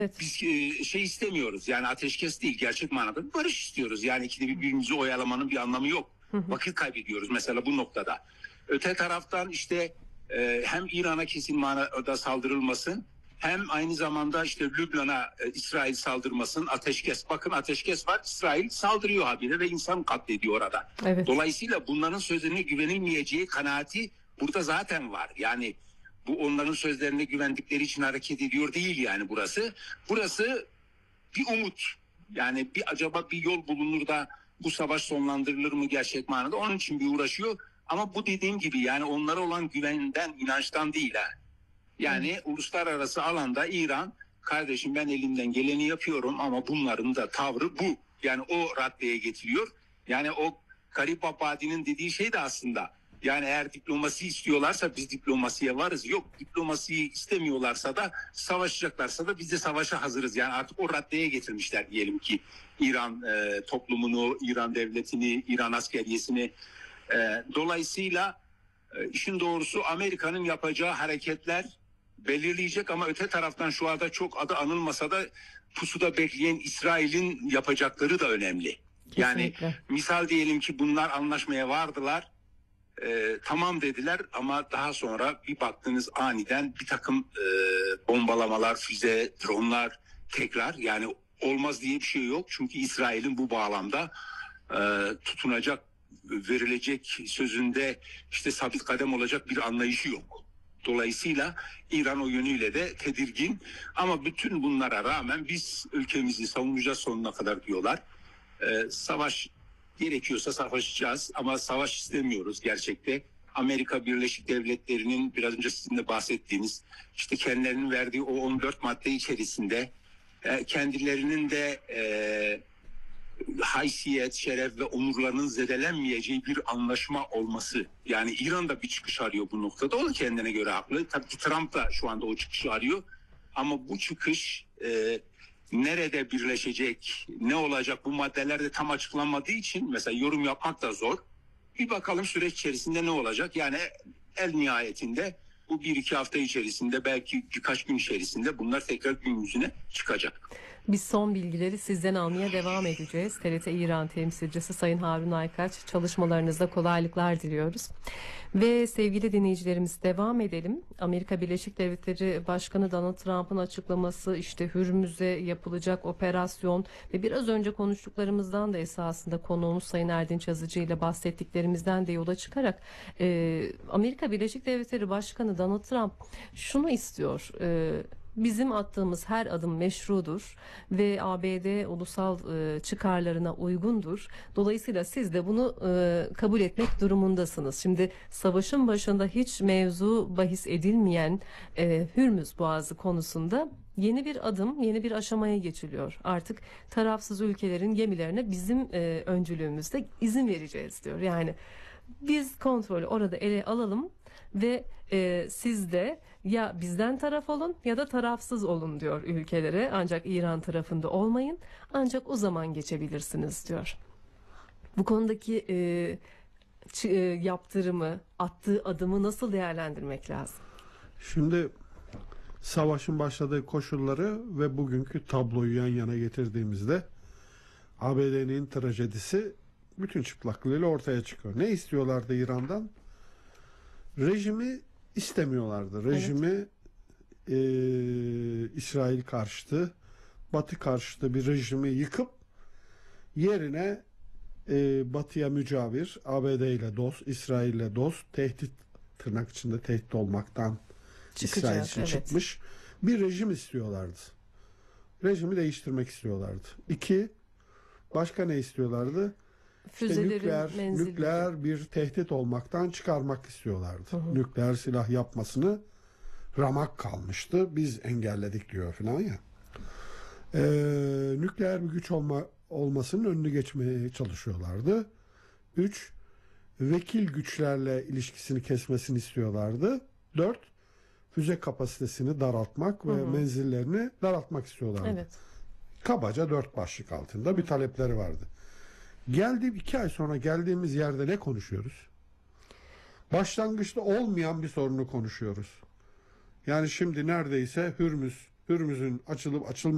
Evet. Biz şey istemiyoruz, yani ateşkes değil, gerçek manada barış istiyoruz. Yani ikide birbirimizi oyalamanın bir anlamı yok. Vakit kaybediyoruz mesela bu noktada. Öte taraftan işte hem İran'a kesin manada saldırılmasın, hem aynı zamanda işte Lübnan'a İsrail saldırmasın, ateşkes. Bakın, ateşkes var, İsrail saldırıyor habire ve insan katlediyor orada. Evet. Dolayısıyla bunların sözlerine güvenilmeyeceği kanaati burada zaten var. Yani bu onların sözlerine güvendikleri için hareket ediyor değil yani burası. Burası bir umut. Yani acaba bir yol bulunur da bu savaş sonlandırılır mı gerçek manada? Onun için bir uğraşıyor. Ama bu dediğim gibi yani onlara olan güvenden, inançtan değil ha. Yani uluslararası alanda İran, kardeşim ben elimden geleni yapıyorum ama bunların da tavrı bu. Yani o raddeye getiriyor. Yani o Garip Abadi'nin dediği şey de aslında, yani eğer diplomasi istiyorlarsa biz diplomasiye varız. Yok, diplomasiyi istemiyorlarsa da, savaşacaklarsa da biz de savaşa hazırız. Yani artık o raddeye getirmişler diyelim ki İran toplumunu, İran devletini, İran askeriyesini. Dolayısıyla işin doğrusu Amerika'nın yapacağı hareketler belirleyecek, ama öte taraftan şu anda çok adı anılmasa da pusuda bekleyen İsrail'in yapacakları da önemli. Yani Kesinlikle. misal diyelim ki bunlar anlaşmaya vardılar, tamam dediler ama daha sonra bir baktınız aniden bir takım bombalamalar, füze, dronlar tekrar, yani olmaz diye bir şey yok. Çünkü İsrail'in bu bağlamda tutunacak, verilecek sözünde işte sabit kadem olacak bir anlayışı yok. Dolayısıyla İran o yönüyle de tedirgin, ama bütün bunlara rağmen biz ülkemizi savunacağız sonuna kadar diyorlar. Savaş gerekiyorsa savaşacağız ama savaş istemiyoruz gerçekte. Amerika Birleşik Devletleri'nin biraz önce sizin de bahsettiğiniz işte kendilerinin verdiği o 14 madde içerisinde kendilerinin de haysiyet, şeref ve onurlarının zedelenmeyeceği bir anlaşma olması. Yani İran da bir çıkış arıyor bu noktada. O da kendine göre haklı. Tabii ki Trump da şu anda o çıkışı arıyor. Ama bu çıkış nerede birleşecek, ne olacak, bu maddeler de tam açıklanmadığı için mesela yorum yapmak da zor. Bir bakalım süreç içerisinde ne olacak? Yani el nihayetinde bu 1-2 hafta içerisinde, belki birkaç gün içerisinde bunlar tekrar gün yüzüne çıkacak. Biz son bilgileri sizden almaya devam edeceğiz. TRT İran temsilcisi Sayın Harun Aykaç, çalışmalarınızda kolaylıklar diliyoruz. Ve sevgili dinleyicilerimiz, devam edelim. Amerika Birleşik Devletleri Başkanı Donald Trump'ın açıklaması, işte Hürmüz'e yapılacak operasyon ve biraz önce konuştuklarımızdan da esasında konuğumuz Sayın Erdinç Yazıcı ile bahsettiklerimizden de yola çıkarak Amerika Birleşik Devletleri Başkanı Donald Trump şunu istiyor: bizim attığımız her adım meşrudur ve ABD ulusal çıkarlarına uygundur. Dolayısıyla siz de bunu kabul etmek durumundasınız. Şimdi savaşın başında hiç mevzu bahis edilmeyen Hürmüz Boğazı konusunda yeni bir adım, yeni bir aşamaya geçiliyor. Artık tarafsız ülkelerin gemilerine bizim öncülüğümüzde izin vereceğiz diyor. Yani biz kontrolü orada ele alalım ve siz de ya bizden taraf olun ya da tarafsız olun diyor ülkelere. Ancak İran tarafında olmayın. Ancak o zaman geçebilirsiniz diyor. Bu konudaki yaptırımı, attığı adımı nasıl değerlendirmek lazım? Şimdi savaşın başladığı koşulları ve bugünkü tabloyu yan yana getirdiğimizde ABD'nin trajedisi bütün çıplaklığıyla ortaya çıkıyor. Ne istiyorlardı İran'dan? Rejimi istemiyorlardı. Rejimi İsrail karşıtı, Batı karşıtı bir rejimi yıkıp yerine Batı'ya mücavir, ABD ile dost, İsrail ile dost, tehdit, tırnak içinde tehdit olmaktan İsrail için çıkmış bir rejim istiyorlardı. Rejimi değiştirmek istiyorlardı. İki, başka ne istiyorlardı? İşte nükleer bir tehdit olmaktan çıkarmak istiyorlardı. Nükleer silah yapmasını ramak kalmıştı. Biz engelledik diyor falan ya. Nükleer bir güç olmasının önünü geçmeye çalışıyorlardı. 3. Vekil güçlerle ilişkisini kesmesini istiyorlardı. 4. Füze kapasitesini daraltmak ve menzillerini daraltmak istiyorlardı. Evet. Kabaca 4 başlık altında bir talepleri vardı. Geldiğim 2 ay sonra geldiğimiz yerde ne konuşuyoruz? Başlangıçta olmayan bir sorunu konuşuyoruz. Yani şimdi neredeyse Hürmüz'ün açılıp açılmaması